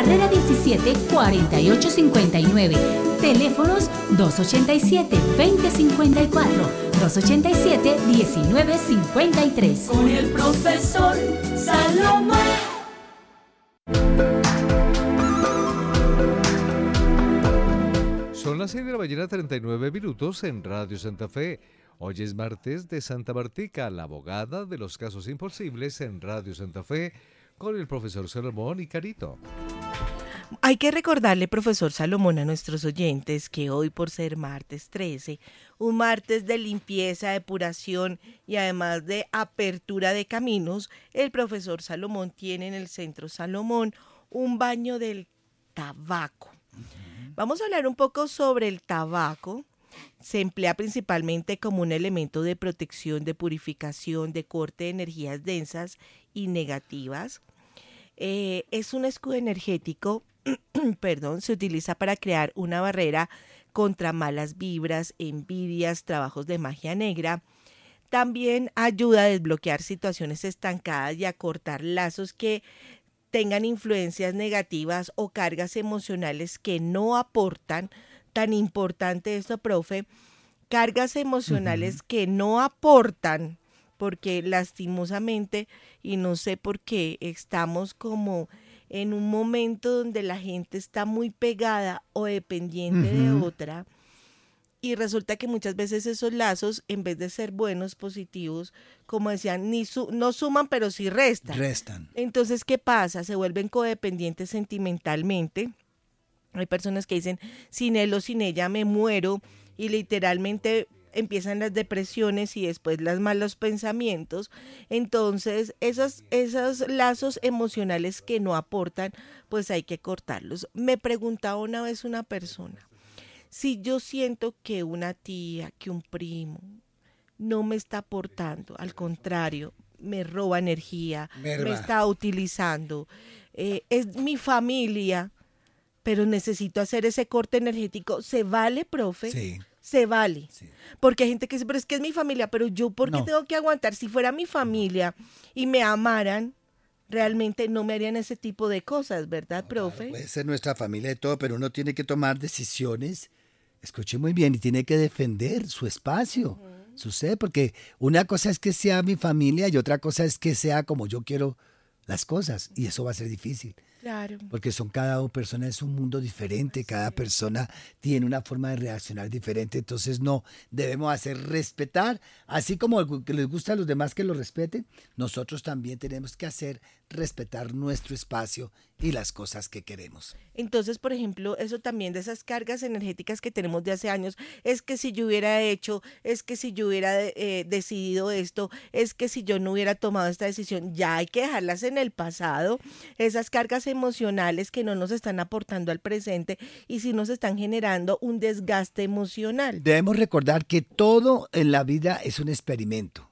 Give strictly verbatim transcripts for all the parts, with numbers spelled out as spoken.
carrera diecisiete, cuarenta y ocho cincuenta y nueve. Teléfonos dos ochenta y siete, veinte cincuenta y cuatro, dos ochenta y siete, diecinueve cincuenta y tres. Con el profesor Salomón. Son las seis de la mañana, treinta y nueve minutos en Radio Santa Fe. Hoy es martes de Santa Martica, la abogada de los casos imposibles en Radio Santa Fe, con el profesor Salomón y Carito. Hay que recordarle, profesor Salomón, a nuestros oyentes que hoy, por ser martes trece, un martes de limpieza, depuración y además de apertura de caminos, el profesor Salomón tiene en el Centro Salomón un baño del tabaco. Uh-huh. Vamos a hablar un poco sobre el tabaco. Se emplea principalmente como un elemento de protección, de purificación, de corte de energías densas y negativas. Eh, es un escudo energético, perdón, se utiliza para crear una barrera contra malas vibras, envidias, trabajos de magia negra. También ayuda a desbloquear situaciones estancadas y a cortar lazos que tengan influencias negativas o cargas emocionales que no aportan. Tan importante esto, profe, cargas emocionales uh-huh. que no aportan, porque lastimosamente, y no sé por qué, estamos como en un momento donde la gente está muy pegada o dependiente uh-huh. de otra, y resulta que muchas veces esos lazos, en vez de ser buenos, positivos, como decían, ni su, no suman, pero sí restan. Restan. Entonces, ¿qué pasa? Se vuelven codependientes sentimentalmente. Hay personas que dicen, sin él o sin ella me muero, y literalmente empiezan las depresiones y después los malos pensamientos. Entonces, esos, esos lazos emocionales que no aportan, pues hay que cortarlos. Me preguntaba una vez una persona, si yo siento que una tía, que un primo no me está aportando, al contrario, me roba energía, Merva. me está utilizando, eh, es mi familia, pero necesito hacer ese corte energético, ¿se vale, profe? Sí. Se vale, sí. Porque hay gente que dice, pero es que es mi familia, pero yo, ¿por qué no. tengo que aguantar? Si fuera mi familia y me amaran, realmente no me harían ese tipo de cosas, ¿verdad, no, profe? Claro, puede ser nuestra familia y todo, pero uno tiene que tomar decisiones, escuche muy bien, y tiene que defender su espacio, uh-huh. su ser, porque una cosa es que sea mi familia y otra cosa es que sea como yo quiero las cosas, y eso va a ser difícil. Claro. Porque son cada persona es un mundo diferente, cada persona tiene una forma de reaccionar diferente, entonces no, debemos hacer respetar, así como que les gusta a los demás que lo respeten, nosotros también tenemos que hacer respetar nuestro espacio y las cosas que queremos. Entonces, por ejemplo, eso también de esas cargas energéticas que tenemos de hace años, es que si yo hubiera hecho, es que si yo hubiera eh, decidido esto, es que si yo no hubiera tomado esta decisión, ya hay que dejarlas en el pasado, esas cargas emocionales que no nos están aportando al presente y sí nos están generando un desgaste emocional. Debemos recordar que todo en la vida es un experimento,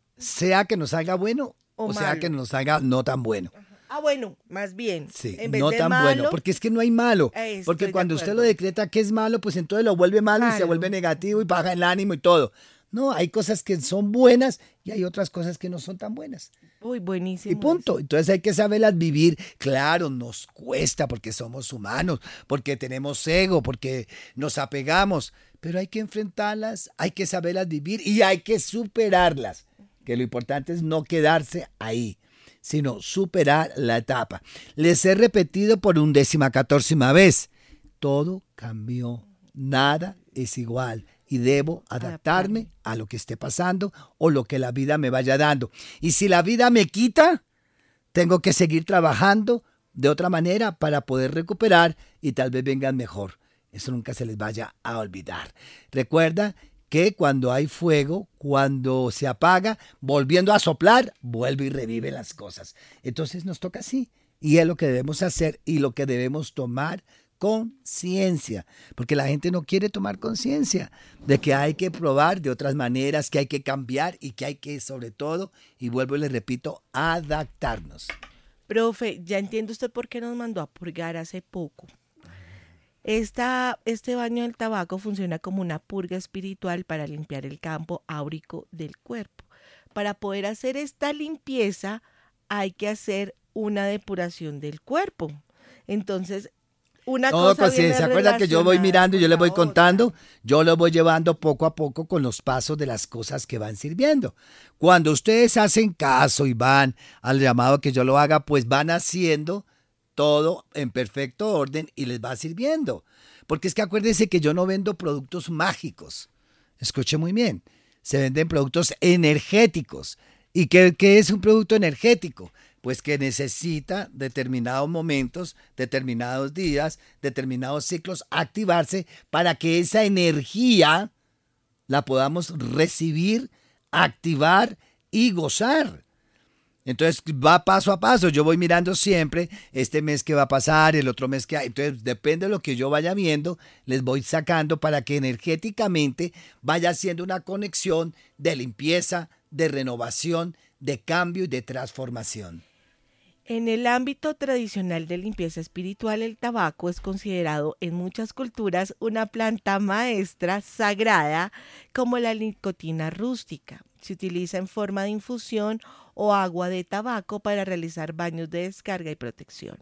sea que nos salga bueno o, o sea que nos salga no tan bueno. Ajá. Ah, bueno, más bien. Sí, en vez no de tan malo, bueno, porque es que no hay malo. Porque cuando usted lo decreta que es malo, pues entonces lo vuelve malo claro. y se vuelve negativo y baja el ánimo y todo. No, hay cosas que son buenas y hay otras cosas que no son tan buenas. Uy, buenísimo. Y punto. Eso. Entonces hay que saberlas vivir. Claro, nos cuesta porque somos humanos, porque tenemos ego, porque nos apegamos, pero hay que enfrentarlas, hay que saberlas vivir y hay que superarlas. Que lo importante es no quedarse ahí, sino superar la etapa. Les he repetido por undécima catorcima vez, todo cambió, nada es igual y debo adaptarme a lo que esté pasando o lo que la vida me vaya dando. Y si la vida me quita, tengo que seguir trabajando de otra manera para poder recuperar y tal vez vengan mejor. Eso nunca se les vaya a olvidar. Recuerda que cuando hay fuego, cuando se apaga, volviendo a soplar, vuelve y revive las cosas. Entonces nos toca así, y es lo que debemos hacer y lo que debemos tomar conciencia, porque la gente no quiere tomar conciencia de que hay que probar de otras maneras, que hay que cambiar y que hay que, sobre todo, y vuelvo y le repito, adaptarnos. Profe, ya entiende usted por qué nos mandó a purgar hace poco. Esta, este baño del tabaco funciona como una purga espiritual para limpiar el campo áurico del cuerpo. Para poder hacer esta limpieza hay que hacer una depuración del cuerpo. Entonces, una No, cosa pues sí, viene ¿se acuerdan que yo voy relacionada mirando y yo con les la voy otra? contando? Yo lo voy llevando poco a poco con los pasos de las cosas que van sirviendo. Cuando ustedes hacen caso y van al llamado que yo lo haga, pues van haciendo todo en perfecto orden y les va sirviendo. Porque es que acuérdense que yo no vendo productos mágicos. Escuche muy bien. Se venden productos energéticos. ¿Y qué, qué es un producto energético? Pues que necesita determinados momentos, determinados días, determinados ciclos activarse para que esa energía la podamos recibir, activar y gozar. Entonces va paso a paso, yo voy mirando siempre este mes que va a pasar, el otro mes que hay. Entonces depende de lo que yo vaya viendo, les voy sacando para que energéticamente vaya haciendo una conexión de limpieza, de renovación, de cambio y de transformación. En el ámbito tradicional de limpieza espiritual, el tabaco es considerado en muchas culturas una planta maestra sagrada como la nicotina rústica. Se utiliza en forma de infusión o agua de tabaco para realizar baños de descarga y protección.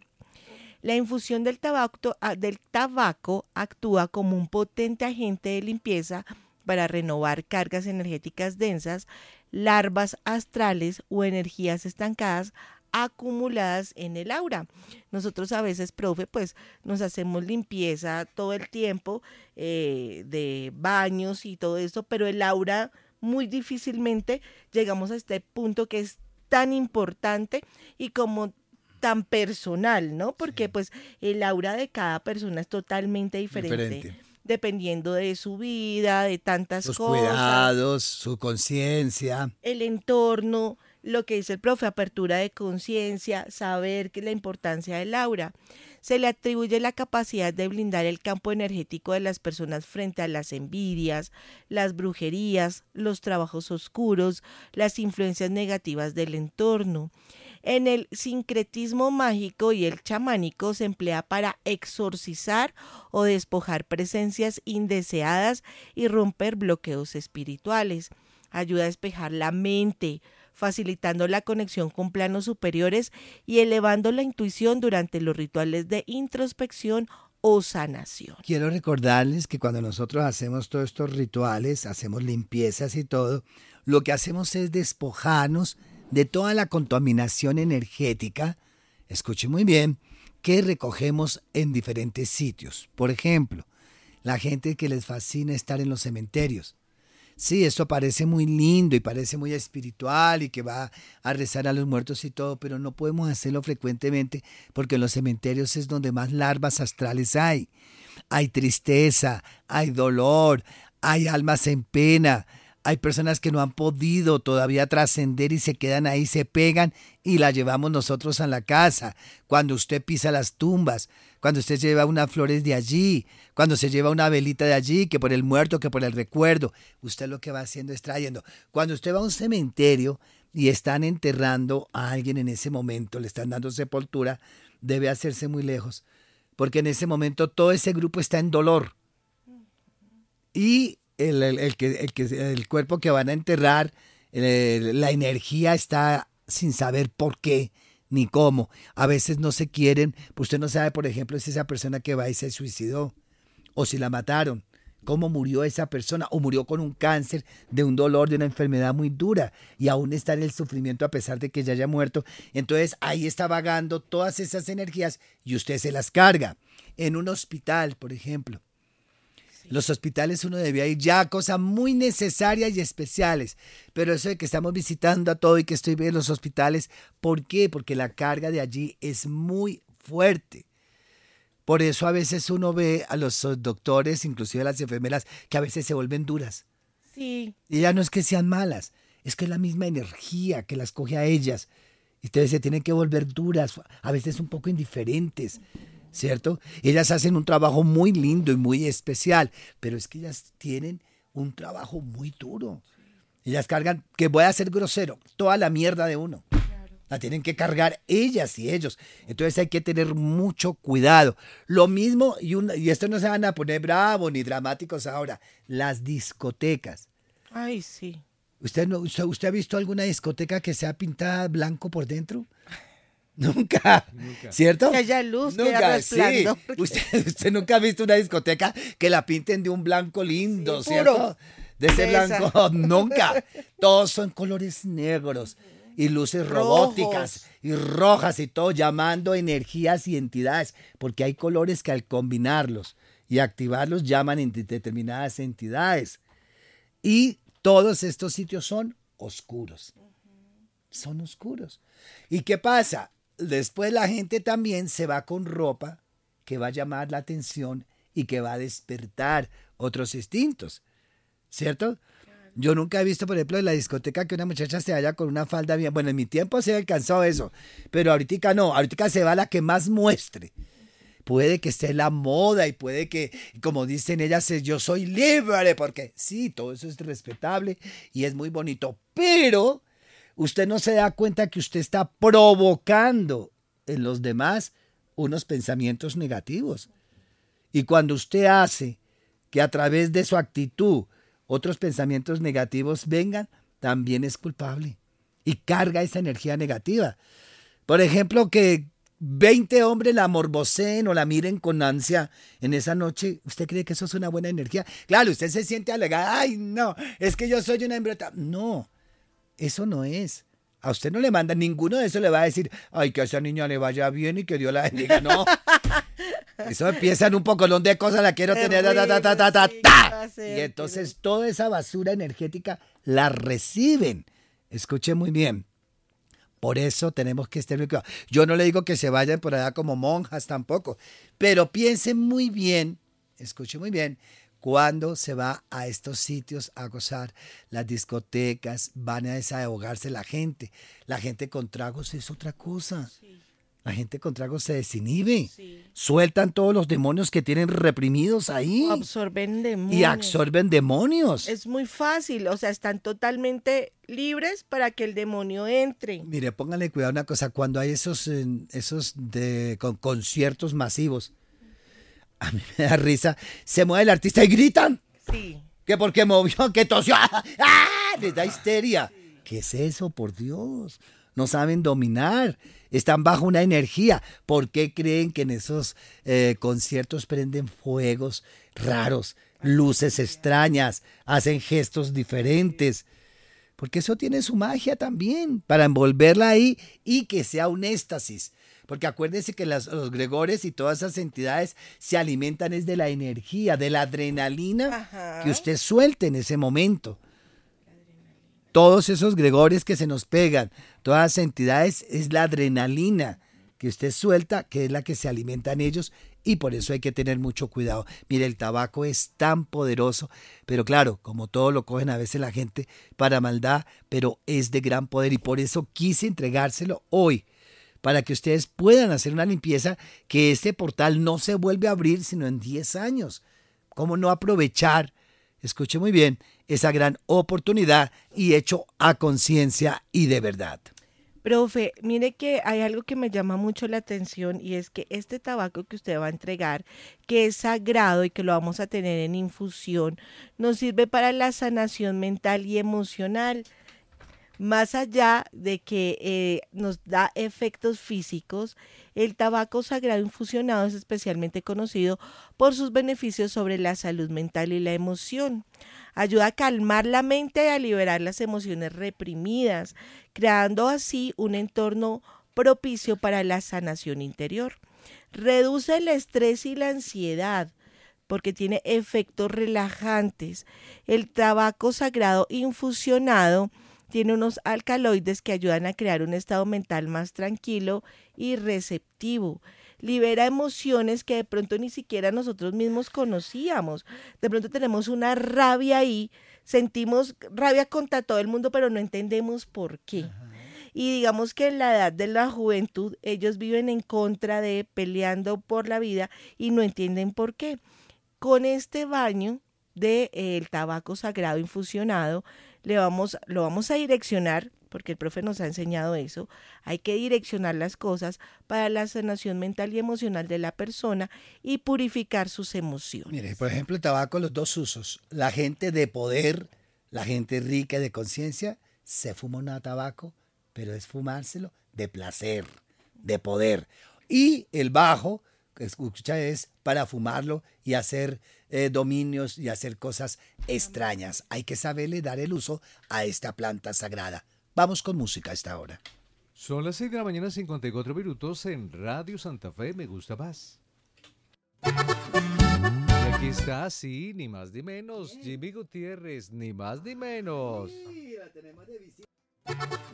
La infusión del tabaco, del tabaco actúa como un potente agente de limpieza para renovar cargas energéticas densas, larvas astrales o energías estancadas acumuladas en el aura. Nosotros a veces, profe, pues nos hacemos limpieza todo el tiempo eh, de baños y todo esto, pero el aura muy difícilmente llegamos a este punto que es tan importante y como tan personal, ¿no? Porque sí, pues el aura de cada persona es totalmente diferente. diferente. Dependiendo de su vida, de tantas Sus cosas. Sus cuidados, su conciencia. El entorno, lo que dice el profe, apertura de conciencia, saber que la importancia del aura. Se le atribuye la capacidad de blindar el campo energético de las personas frente a las envidias, las brujerías, los trabajos oscuros, las influencias negativas del entorno. En el sincretismo mágico y el chamánico se emplea para exorcizar o despojar presencias indeseadas y romper bloqueos espirituales. Ayuda a despejar la mente, facilitando la conexión con planos superiores y elevando la intuición durante los rituales de introspección o sanación. Quiero recordarles que cuando nosotros hacemos todos estos rituales, hacemos limpiezas y todo, lo que hacemos es despojarnos de toda la contaminación energética, escuche muy bien, que recogemos en diferentes sitios. Por ejemplo, la gente que les fascina estar en los cementerios. Sí, esto parece muy lindo y parece muy espiritual y que va a rezar a los muertos y todo, pero no podemos hacerlo frecuentemente porque en los cementerios es donde más larvas astrales hay. Hay tristeza, hay dolor, hay almas en pena. Hay personas que no han podido todavía trascender y se quedan ahí, se pegan y la llevamos nosotros a la casa. Cuando usted pisa las tumbas, cuando usted lleva unas flores de allí, cuando se lleva una velita de allí, que por el muerto, que por el recuerdo, usted lo que va haciendo es trayendo. Cuando usted va a un cementerio y están enterrando a alguien en ese momento, le están dando sepultura, debe hacerse muy lejos, porque en ese momento todo ese grupo está en dolor. Y El, el, el, que, el, que, el cuerpo que van a enterrar, el, la energía está sin saber por qué ni cómo. A veces no se quieren, pues usted no sabe, por ejemplo, si esa persona que va y se suicidó o si la mataron, cómo murió esa persona o murió con un cáncer, de un dolor, de una enfermedad muy dura y aún está en el sufrimiento a pesar de que ya haya muerto. Entonces ahí está vagando todas esas energías y usted se las carga. En un hospital, por ejemplo. Los hospitales uno debía ir ya a cosas muy necesarias y especiales, pero eso de que estamos visitando a todo y que estoy viendo los hospitales, ¿por qué? Porque la carga de allí es muy fuerte. Por eso a veces uno ve a los doctores, inclusive a las enfermeras, que a veces se vuelven duras. Sí. Y ya no es que sean malas, es que es la misma energía que las coge a ellas. Y ustedes se tienen que volver duras, a veces un poco indiferentes. ¿Cierto? Ellas hacen un trabajo muy lindo y muy especial, pero es que ellas tienen un trabajo muy duro. Ellas cargan, que voy a ser grosero, toda la mierda de uno. Claro. La tienen que cargar ellas y ellos. Entonces hay que tener mucho cuidado. Lo mismo, y, un, y esto no se van a poner bravos ni dramáticos ahora, las discotecas. Ay, sí. ¿Usted, no, usted, ¿Usted ha visto alguna discoteca que sea pintada blanco por dentro? Nunca, Nunca. ¿cierto? Que haya luz, que haya Nunca, sí. resplandor. Usted, usted nunca ha visto una discoteca que la pinten de un blanco lindo, Sí, ¿cierto? puro. De ese De esa. blanco, nunca. Todos son colores negros y luces Rojos. robóticas y rojas y todo, llamando energías y entidades, porque hay colores que al combinarlos y activarlos llaman en determinadas entidades. Y todos estos sitios son oscuros. Son oscuros. ¿Y qué pasa? Después la gente también se va con ropa que va a llamar la atención y que va a despertar otros instintos, ¿cierto? Yo nunca he visto, por ejemplo, en la discoteca que una muchacha se vaya con una falda bien. Bueno, en mi tiempo se alcanzó eso, pero ahorita no, ahorita se va la que más muestre. Puede que esté la moda y puede que, como dicen ellas, yo soy libre, porque sí, todo eso es respetable y es muy bonito, pero usted no se da cuenta que usted está provocando en los demás unos pensamientos negativos. Y cuando usted hace que a través de su actitud otros pensamientos negativos vengan, también es culpable y carga esa energía negativa. Por ejemplo, que veinte hombres la morboseen o la miren con ansia en esa noche, ¿usted cree que eso es una buena energía? Claro, usted se siente alegada, ay no, es que yo soy una hembrota. No, eso no es. A usted no le manda, ninguno de esos le va a decir, ay, que a esa niña le vaya bien y que Dios la bendiga. No. Eso empiezan un pocolón de cosas, la quiero tener, ta, ta, ta, ta, ta, ta. Y entonces toda esa basura energética la reciben. Escuche muy bien. Por eso tenemos que estar muy cuidados. Yo no le digo que se vayan por allá como monjas tampoco, pero piensen muy bien, escuche muy bien, cuando se va a estos sitios a gozar, las discotecas, van a desahogarse la gente. La gente con tragos es otra cosa. Sí. La gente con tragos se desinhibe. Sí. Sueltan todos los demonios que tienen reprimidos ahí. O absorben demonios. Y absorben demonios. Es muy fácil, o sea, están totalmente libres para que el demonio entre. Mire, pónganle cuidado una cosa, cuando hay esos, eh, esos de, con, conciertos masivos, a mí me da risa, se mueve el artista y gritan. Sí. Que porque movió, que tosió, ¡ah! Les da histeria. Sí. ¿Qué es eso, por Dios? No saben dominar, están bajo una energía. ¿Por qué creen que en esos eh, conciertos prenden fuegos raros, luces extrañas, hacen gestos diferentes? Porque eso tiene su magia también, para envolverla ahí y que sea un éxtasis. Porque acuérdense que las, los gregores y todas esas entidades se alimentan es de la energía, de la adrenalina. Ajá. Que usted suelte en ese momento. Todos esos gregores que se nos pegan, todas las entidades, es la adrenalina que usted suelta, que es la que se alimentan ellos, y por eso hay que tener mucho cuidado. Mire, el tabaco es tan poderoso, pero claro, como todo lo cogen a veces la gente para maldad, pero es de gran poder, y por eso quise entregárselo hoy, para que ustedes puedan hacer una limpieza, que este portal no se vuelve a abrir sino en diez años. ¿Cómo no aprovechar? Escuche muy bien, esa gran oportunidad y hecho a conciencia y de verdad. Profe, mire que hay algo que me llama mucho la atención y es que este tabaco que usted va a entregar, que es sagrado y que lo vamos a tener en infusión, nos sirve para la sanación mental y emocional. Más allá de que eh, nos da efectos físicos, el tabaco sagrado infusionado es especialmente conocido por sus beneficios sobre la salud mental y la emoción. Ayuda a calmar la mente y a liberar las emociones reprimidas, creando así un entorno propicio para la sanación interior. Reduce el estrés y la ansiedad, porque tiene efectos relajantes. El tabaco sagrado infusionado tiene unos alcaloides que ayudan a crear un estado mental más tranquilo y receptivo. Libera emociones que de pronto ni siquiera nosotros mismos conocíamos. De pronto tenemos una rabia ahí, sentimos rabia contra todo el mundo, pero no entendemos por qué. Ajá. Y digamos que en la edad de la juventud, ellos viven en contra de, peleando por la vida y no entienden por qué. Con este baño del eh, tabaco sagrado infusionado, le vamos, lo vamos a direccionar, porque el profe nos ha enseñado eso, hay que direccionar las cosas para la sanación mental y emocional de la persona y purificar sus emociones. Mire, por ejemplo, el tabaco, los dos usos. La gente de poder, la gente rica y de conciencia, se fuma un tabaco, pero es fumárselo de placer, de poder. Y el bajo, que escucha, es para fumarlo y hacer eh, dominios y hacer cosas extrañas. Hay que saberle dar el uso a esta planta sagrada. Vamos con música a esta hora. Son las seis de la mañana, cincuenta y cuatro minutos en Radio Santa Fe, Me Gusta Más. Y aquí está, sí, ni más ni menos, Jimmy Gutiérrez, ni más ni menos. Sí, la tenemos de visita.